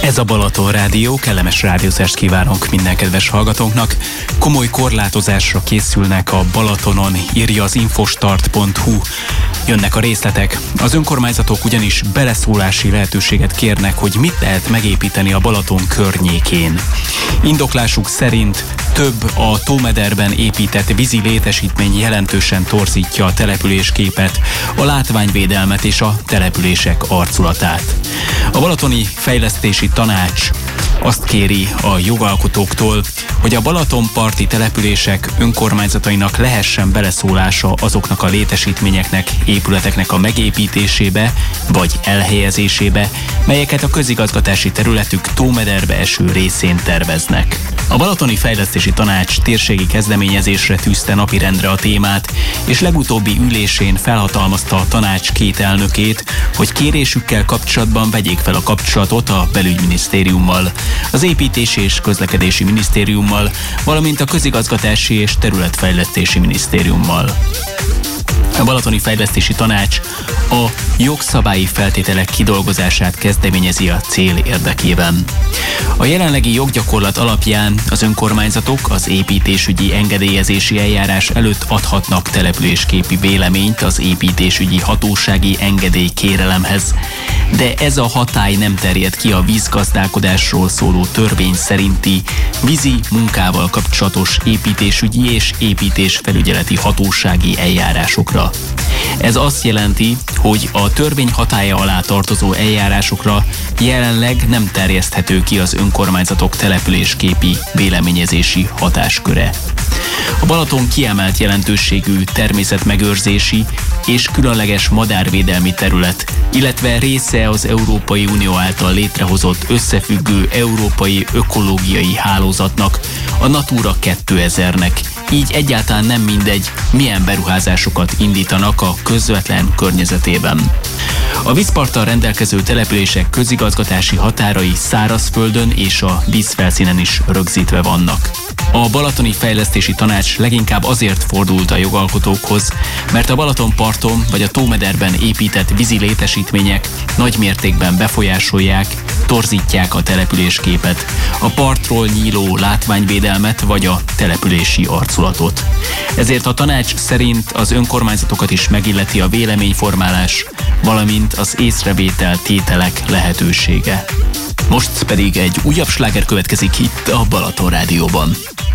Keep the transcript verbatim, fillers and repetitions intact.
Ez a Balaton Rádió, kellemes rádiózást kívánunk minden kedves hallgatónknak. Komoly korlátozásra készülnek a Balatonon, írja az infostart pont hu. Jönnek a részletek. Az önkormányzatok ugyanis beleszólási lehetőséget kérnek, hogy mit lehet megépíteni a Balaton környékén. Indoklásuk szerint több a Tómederben épített vízi létesítmény jelentősen torzítja a településképet, a látványvédelmet és a települések arculatát. A Balatoni Fejlesztési Tanács azt kéri a jogalkotóktól, hogy a Balatonparti települések önkormányzatainak lehessen beleszólása azoknak a létesítményeknek, épületeknek a megépítésébe vagy elhelyezésébe, melyeket a közigazgatási területük Tómederbe eső részén terveznek. A Balatoni Fejlesztési Tanács térségi kezdeményezésre tűzte napirendre a témát, és legutóbbi ülésén felhatalmazta a tanács két elnökét, hogy kérésükkel kapcsolatban vegyék fel a kapcsolatot a Belügyminisztériummal, az Építési és Közlekedési Minisztériummal, valamint a Közigazgatási és Területfejlesztési Minisztériummal. A Balatoni Fejlesztési Tanács a jogszabályi feltételek kidolgozását kezdeményezi a cél érdekében. A jelenlegi joggyakorlat alapján az önkormányzatok az építésügyi engedélyezési eljárás előtt adhatnak településképi véleményt az építésügyi hatósági engedélykérelemhez, de ez a hatály nem terjed ki a vízgazdálkodásról szóló törvény szerinti vízi munkával kapcsolatos építésügyi és építésfelügyeleti hatósági eljárásokra. Ez azt jelenti, hogy a törvény hatálya alá tartozó eljárásokra jelenleg nem terjeszthető ki az önkormányzatok településképi véleményezési hatásköre. A Balaton kiemelt jelentőségű természetmegőrzési és különleges madárvédelmi terület, illetve része az Európai Unió által létrehozott összefüggő európai ökológiai hálózatnak, a Natura kétezernek, így egyáltalán nem mindegy, milyen beruházásokat indítanak a közvetlen környezetében. A vízparttal rendelkező települések közigazgatási határai szárazföldön és a vízfelszínen is rögzítve vannak. A Balatoni Fejlesztési Tanács leginkább azért fordult a jogalkotókhoz, mert a Balatonparton vagy a Tómederben épített vízi létesítmények nagy mértékben befolyásolják, torzítják a településképet, a partról nyíló látványvédelmet vagy a települési arculatot. Ezért a tanács szerint az önkormányzatokat is megilleti a véleményformálás, valamint az észrevétel tételek lehetősége. Most pedig egy újabb sláger következik itt a Balaton Rádióban.